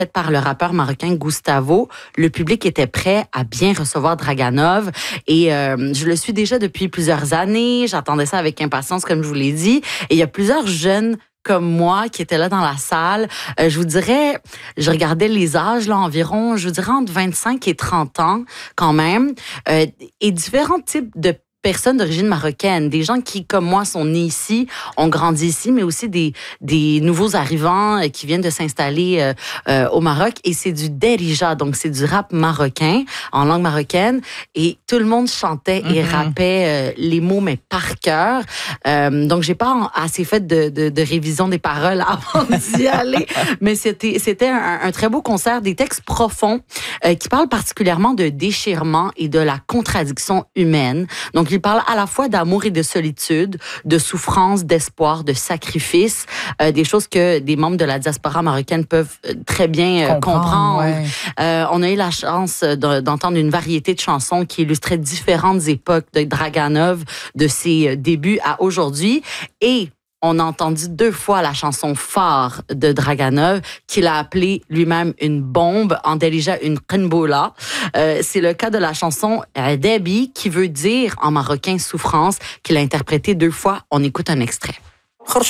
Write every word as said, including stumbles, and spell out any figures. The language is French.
faite par le rappeur marocain Gustavo. Le public était prêt à bien recevoir Draganov et euh, je le suis déjà depuis plusieurs années. J'attendais ça avec impatience, comme je vous l'ai dit. Et il y a plusieurs jeunes comme moi qui étaient là dans la salle. Euh, je vous dirais, je regardais les âges là environ, je vous dirais entre vingt-cinq et trente ans quand même, euh, et différents types de personnes d'origine marocaine, des gens qui, comme moi, sont nés ici, ont grandi ici, mais aussi des, des nouveaux arrivants euh, qui viennent de s'installer euh, euh, au Maroc. Et c'est du derija, donc c'est du rap marocain, en langue marocaine. Et tout le monde chantait et mm-hmm. rappait euh, les mots, mais par cœur. Euh, donc, j'ai pas assez fait de, de, de révision des paroles avant d'y aller, mais c'était, c'était un, un très beau concert, des textes profonds euh, qui parlent particulièrement de déchirement et de la contradiction humaine. Donc, il parle à la fois d'amour et de solitude, de souffrance, d'espoir, de sacrifice, euh, des choses que des membres de la diaspora marocaine peuvent très bien euh, comprendre. comprendre. Ouais. Euh, on a eu la chance d'entendre une variété de chansons qui illustraient différentes époques de Draganov, de ses débuts à aujourd'hui. Et on a entendu deux fois la chanson phare de Draganov, qu'il a appelée lui-même une bombe, en derija une qinboula. Euh, c'est le cas de la chanson Debi, qui veut dire en marocain souffrance, qu'il a interprétée deux fois. On écoute un extrait.